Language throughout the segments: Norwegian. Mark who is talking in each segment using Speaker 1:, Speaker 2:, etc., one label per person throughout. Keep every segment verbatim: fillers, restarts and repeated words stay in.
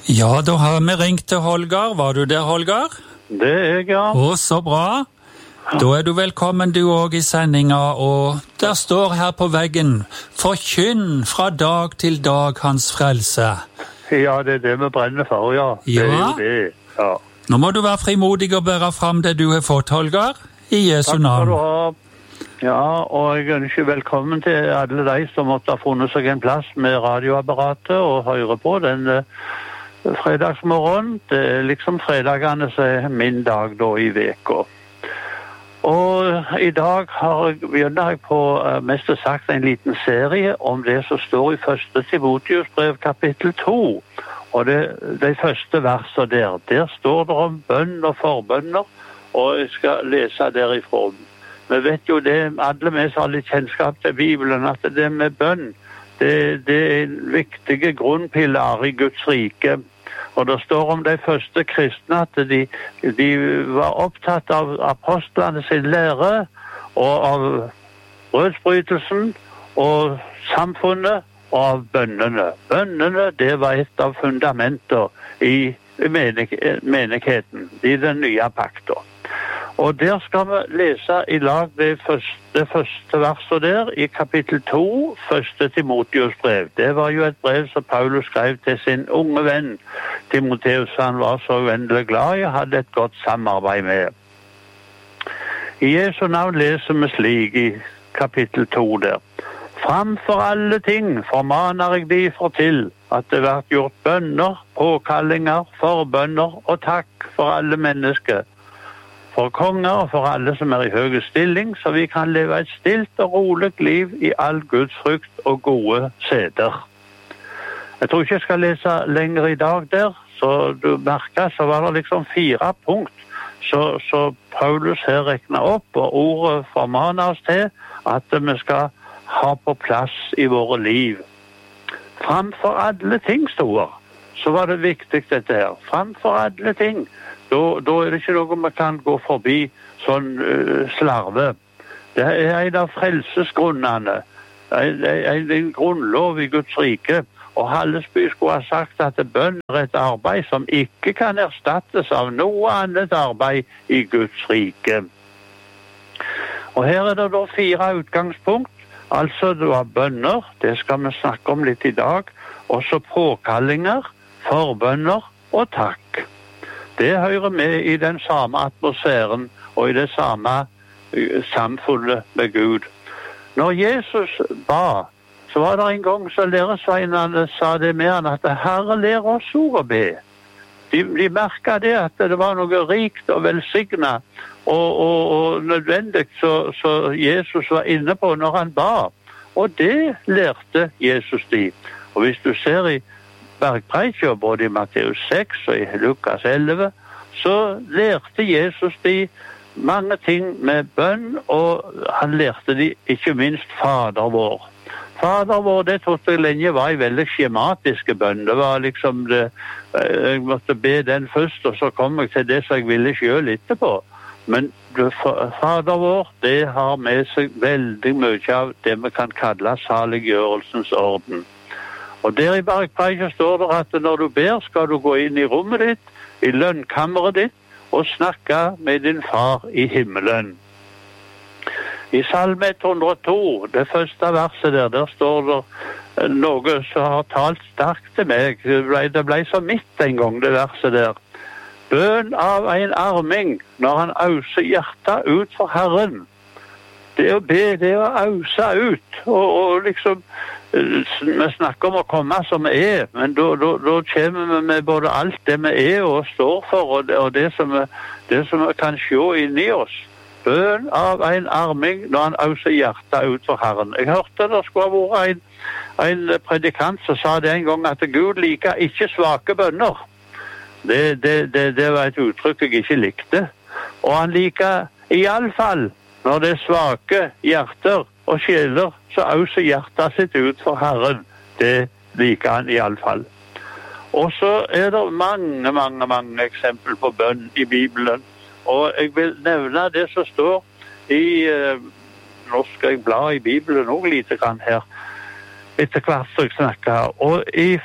Speaker 1: Ja, da har vi ringt til Holger. Var du der, Holger?
Speaker 2: Det er jeg, ja.
Speaker 1: Å, så bra. Da er du velkommen du også i sendinga, og der står her på veggen: Forkynn fra dag til dag hans frelse.
Speaker 2: Ja, det er det vi brenner for, ja.
Speaker 1: Ja.
Speaker 2: Det er jo det, ja.
Speaker 1: Nå må du være frimodig og bære fram det du har fått, Holger, i Jesu navn.
Speaker 2: Takk skal du ha. Ja, og jeg ønsker velkommen til alle de som måtte ha funnet seg en plass med radioapparatet og høre på den fredagsmorgen. Det er liksom fredagene som er min dag da i veka. Og i dag har jeg, begynner jeg på uh, mest sagt en liten serie om det som står i første Timotheus brev kapittel to. Og det, de første versene der, der står det om bønn og forbønner, og jeg skal lese derifra. Vi vet jo det, alle vi som har litt kjennskap til Bibelen, at det med bønn, det, det er en viktig grunnpilar i Guds rike. Og det står om de første kristne at de, de var opptatt av apostlene sin lære, og av brødsbrytelsen, og samfunnet, og av bønnene. Bønnene, det var et av fundamenter i menig, menigheten, i den nye pakten. Og der skal vi lese i lag det første, det første verset der i kapittel to, første Timotheus brev. Det var jo et brev som Paulus skrev til sin unge venn Timotheus. Han var så uendelig glad og hadde et godt samarbeid med. I Jesu navn leser vi slik i kapittel to der: Framfor alle ting formaner jeg de for til at det blir gjort bønner, påkallinger, forbønner og takk for alle mennesker, for konger og for alle som er i høy stilling, så vi kan leve et stilt og rolig liv i all Guds frykt og gode seder. Jeg tror ikke jeg skal lese lenger i dag der, så du merker, så var det liksom fire punkt, så, så Paulus her rekner opp, og ordet formaner oss til at vi skal ha på plass i våre liv. Framfor alle ting, står, så var det viktig dette her. Framfor alle ting. Da, da er det ikke noe man kan gå forbi sånn uh, slarve. Det er en av frelsesgrunnene. Det er en grunnlov i Guds rike. Og Hallesby skulle ha sagt at bønn er et arbeid som ikke kan erstattes av noe annet arbeid i Guds rike. Og her er det da fire utgangspunkt. Altså det var bønner, det skal vi snakke om litt i dag. Også påkallinger, forbønner og takk. Det hører med i den samme atmosfæren og i det samme samfunnet med Gud. Når Jesus ba, så var det en gang så læresveinene sa det med han at Herre lærer oss ord å be. De, de merket det at det var noe rikt og velsignet og, og, og nødvendig så, så Jesus var inne på når han ba. Og det lærte Jesus de. Og hvis du ser i Bergpreikja, både i Matteus seks og i Lukas elleve, så lærte Jesus de mange ting med bønn, og han lærte de ikke minst Fader vår. Fader vår, det trodde jeg lenge var en veldig skjematiske bønn. Det var liksom det, jeg måtte be den først, og så kom jeg til det som jeg ville selv etterpå. Men det, Fader vår, det har med seg veldig mye av det vi kan kalle saliggjørelsens orden. Og der i Bergpreikja står det at når du ber, skal du gå inn i rommet ditt, i lønnkammeret ditt, og snakke med din far i himmelen. I Salme ett hundre og to, det første verset der, der står det noe som har talt sterkt til meg. Det ble, det ble så mitt en gang, det verset der. Bønn av en arming når han auser hjertet ut for Herren. Det å be, det å ause ut, og, og liksom, vi snakker om å komme som vi er, men da, da, da kommer vi med både alt det vi er og står for, og det, og det, som, vi, det som vi kan se inni oss. Bønn av en arming når han auser hjertet ut for Herren. Jeg hørte det skulle ha vært en, en predikant som sa det en gang, at Gud liker ikke svake bønner. Det, det, det, det var et uttrykk jeg ikke likte. Og han liker i alle fall når det er svake hjerter og sjeler, så auser hjertet sitt ut for Herren. Det liker han i alle fall. Og så er det mange, mange, mange eksempler på bønn i Bibelen. Og jeg vil nevne det som står i, eh, nå skal jeg bla i Bibelen også lite grann her, etter hvert som jeg snakker. Og i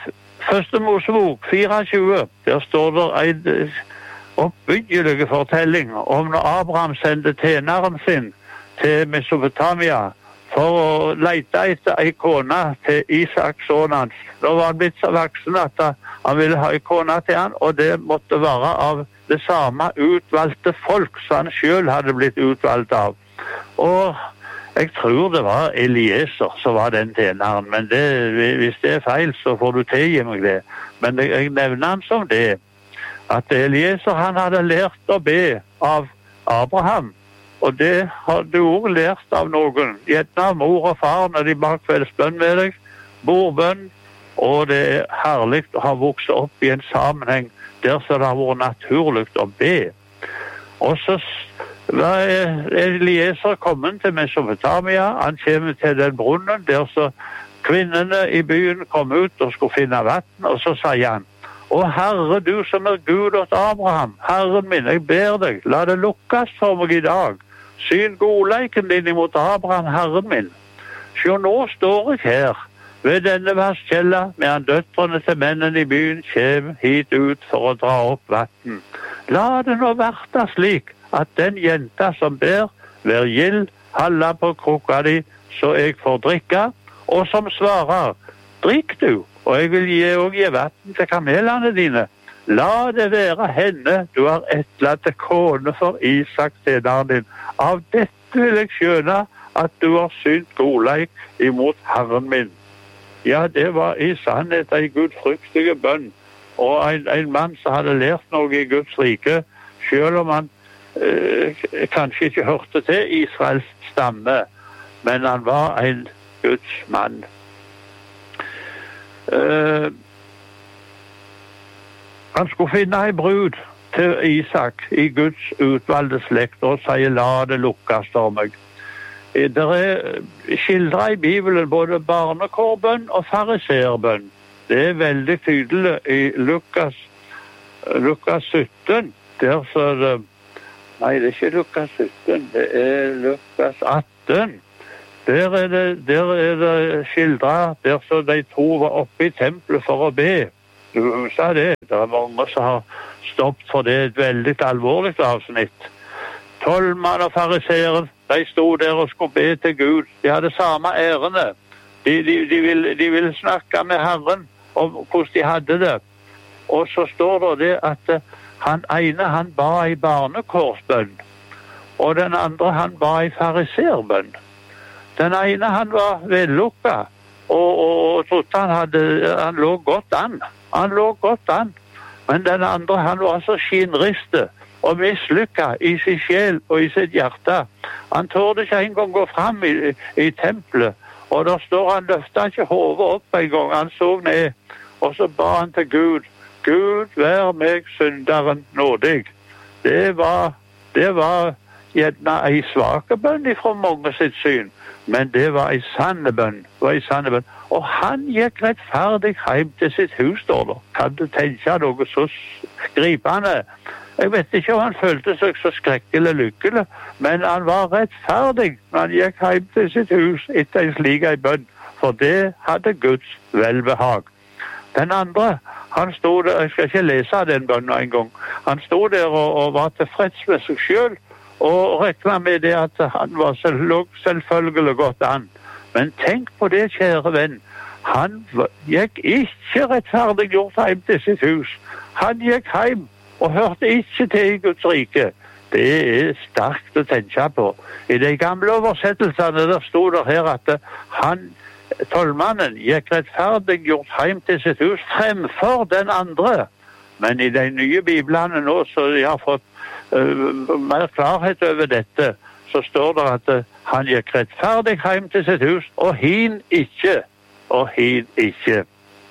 Speaker 2: Første Mosebok fireogtjue, der står det en oppbyggelig fortelling om når Abraham sendte tjeneren sin til Mesopotamia for å lete etter ei kone til Isak, sønnen hans. Da var han blitt så voksen at han ville ha ei kone til han, og det måtte være av det samme utvalgte folk som han selv hadde blitt utvalgt av. Og jeg tror det var Eliezer som var den tjeneren, men det, hvis det er feil, så får du tilgi meg det. Men jeg nevner han som det, at Eliezer han hadde lært å be av Abraham, og det har du også lært av noen. Gjerne av mor og far når de bak kveldsbønn med deg, bordbønn, og det er herlig å ha vokst opp i en sammenheng der så det har vært naturlig å be. Og så var Eliezer kommet til Mesopotamia. Han kommer til den brunnen der så kvinnene i byen kom ut og skulle finne vatten, og så sier han: «Å Herre, du som er Gud åt Abraham, Herren min, jeg ber deg, la det lukkes for meg i dag. Syn godleiken din imot Abraham, Herren min. Så nå står jeg her ved denne vasskjella, medan døtrene til mennene i byen kommer hit ut for å dra opp vatten. La det nå verte slik at den jenta som ber, vær gild, halla på krukka di, så jeg får drikke, og som svarer: drikk du, og jeg vil gi og gi vatten til kamelene dine. La det være henne du har etterlatt til kone for Isak, tjeneren din. Av dette vil jeg skjønne at du har synt godleik imot Herren min.» Ja, det var i sannhet en gudfryktige bønn, og en, en mann som hadde lært noe i Guds rike, selv om han eh, kanskje ikke hørte til Israels stamme, men han var en Guds mann. Eh, han skulle finne en brud til Isak i Guds utvalgte slekt, og sier: la det lukkes for meg. Det er skildret i Bibelen både barnekorbønn og fariseerbønn. Det er veldig tydelig i Lukas, Lukas sytten. Der så er det, nei, det er ikke Lukas sytten, det er Lukas atten. Der er det, der er det skildret, der så de to var oppe i tempelet for å be. Du husker det? Det er mange som har stoppet for det, et veldig alvorlig avsnitt. Tolvmann og fariseeren, de stod der og skulle be til Gud. De hadde samme ærende. De, de, de, ville, de ville snakke med Herren om hvordan de hadde det. Og så står det det at han ene han ba i barnekorsbønn, og den andre han ba i fariseerbønn. Den ene han var vellukka, og, og, og trodde han, hadde, han lå godt an. Han lå godt an. Men den andre han var så skinriste og mislykka i sin sjel og i sitt hjerte. Han torde ikke engang gå fram i, i tempelet, og der står han løftet ikke hodet opp en gang. Han så ned, og så ba han til Gud: Gud, vær meg synderen nådig. Det var, det var gjerne en svake bønn fra mange sitt syn, men det var en sanne bønn. Var en sanne bønn. Og han gikk rettferdig hjem til sitt hus, står det. Kan du tenke noe så gripende? Jeg vet ikke om han følte seg så skrekkelig lykkelig, men han var rettferdig når han gikk hjem til sitt hus etter en slik en bønn, for det hadde Guds velbehag. Den andre, han stod der, jeg skal ikke lese den bønnen en gang, han stod der og, og var tilfreds med seg selv, og regnet med det at han var selv, selvfølgelig godt an. Men tenk på det, kjære venn, han gikk ikke rettferdig gjort hjem til sitt hus. Han gikk hjem og hørte ikke til i Guds rike. Det er sterkt å tenke på. I de gamle oversettelsene der stod det her at han, tolvmannen, gikk rettferdig gjort hjem til sitt hus fremfor den andre. Men i de nye biblene nå, så de har fått uh, mer klarhet over dette, så står det at uh, han gikk rettferdig hjem til sitt hus, og hin ikke, og hin ikke.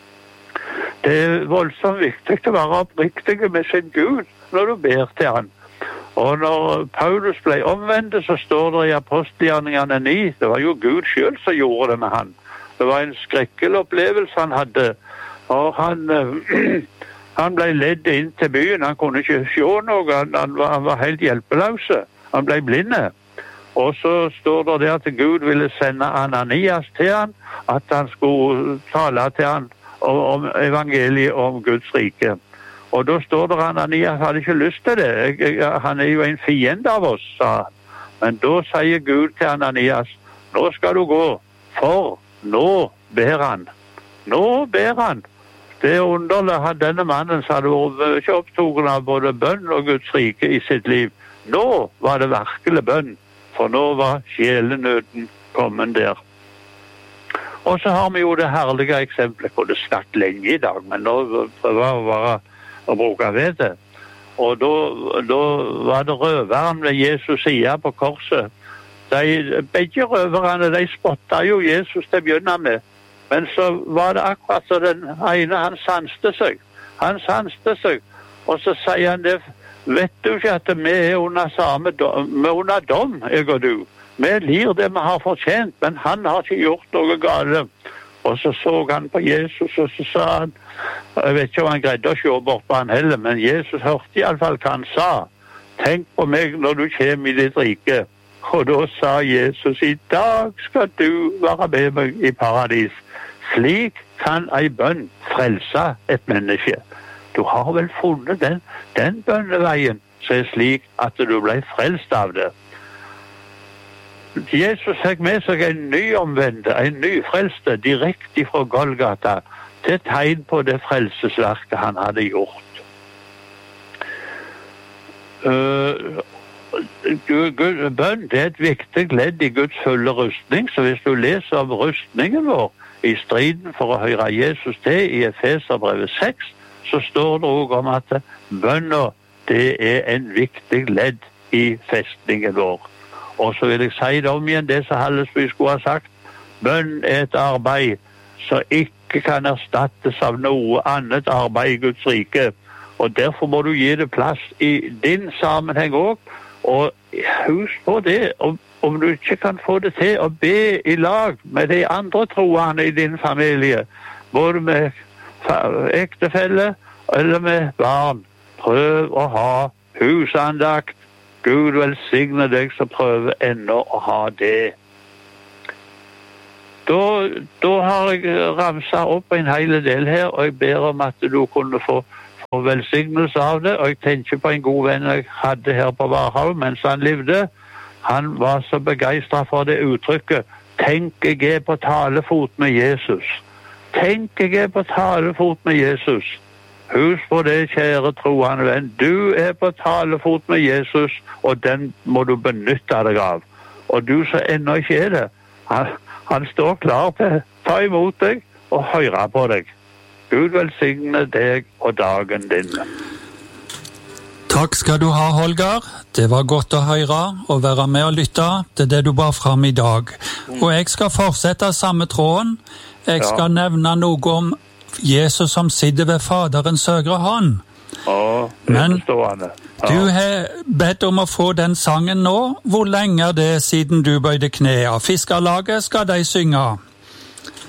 Speaker 2: Det er voldsomt viktig å være oppriktig med sin Gud når du ber til han. Og når Paulus ble omvendt, så står det i apostelgjerningene ni, det var jo Gud selv som gjorde det med han. Det var en skrekkelig opplevelse han hadde, og han, han ble ledd inn til byen. Han kunne ikke se noe, han, han, var, han var helt hjelpeløs. Han ble blinde. Og så står det at Gud ville sende Ananias til han, at han skulle tale til han om evangeliet om Guds rike. Og da står det Ananias hadde ikke lyst til det. Jeg, jeg, han er jo en fiende av oss, sa han. Men da sier Gud til Ananias, nå skal du gå, for nå ber han. Nå ber han. Det er underlig at denne mannen som hadde vært ikke opptatt av både bønn og Guds rike i sitt liv. Nå var det virkelig bønn, for nå var sjelenøden kommet der. Og så har vi jo det herlige eksempelet, jeg kunne snakket lenge i dag, men nå prøver jeg bare å bruke ved det. Og da, da var det røveren ved Jesus side på korset. De, begge røverne, de spottet jo Jesus til å begynne med. Men så var det akkurat så den ene, han sanste seg. Han sanste seg. Og så sier han det, vet du ikke at vi er under samme dom, vi er under dom, jeg og du. Vi lir det vi har fortjent, men han har ikke gjort noe gale. Og så så han på Jesus, og så sa han, jeg vet ikke om han greide å se bort på han heller, men Jesus hørte i alle fall hva han sa. Tenk på meg når du kommer i ditt rike. Og da sa Jesus, i dag skal du være med meg i paradis. Slik kan ei bønn frelse et menneske. Du har vel funnet den, den bønneveien som er slik at du ble frelst av det. Jesus fikk med seg en ny omvendte, en ny frelste, direkte fra Golgata, til tegn på det frelsesverket han hadde gjort. Uh, bønn, det er et viktig ledd i Guds fulle rustning, så hvis du leser om rustningen vår i striden for å høre Jesus til i Efeserbrevet seks, så står det også om at bønna, det er en viktig ledd i festningen vår. Og så vil jeg si det om igjen, det som Hallesby skulle ha sagt, bønn er et arbeid som ikke kan erstattes av noe annet arbeid i Guds rike. Og derfor må du gi det plass i din sammenheng også. Og husk på det, om, om du ikke kan få det til å be i lag med de andre troende i din familie, både med ektefelle eller med barn, prøv å ha husandakt. Gud velsigne deg som prøver ennå å ha det. Da, da har jeg ramset opp en hel del her, og jeg ber om at du kunne få, få velsignelse av det. Og jeg tenker på en god venn jeg hadde her på Varhaug mens han levde. Han var så begeistret for det uttrykket. Tenk jeg er på talefot med Jesus. Tenk jeg er på talefot med Jesus. Husk på det, kjære troende venn. Du er på talefot med Jesus, og den må du benytte deg av. Og du som ennå ikke er det, han, han står klar til å ta imot deg og høre på deg. Gud velsigne deg og dagen din.
Speaker 1: Takk skal du ha, Holger. Det var godt å høre og være med og lytte til det du bar fram i dag. Og jeg skal fortsette samme tråden. Jeg skal ja. nevne noe om Jesus som sitter ved Faderens høyre hånd.
Speaker 2: Ja,
Speaker 1: men
Speaker 2: ja.
Speaker 1: du har bedt om å få den sangen nå. Hvor lenge er det siden du bøyde knæet? Fiskerlaget skal de synge.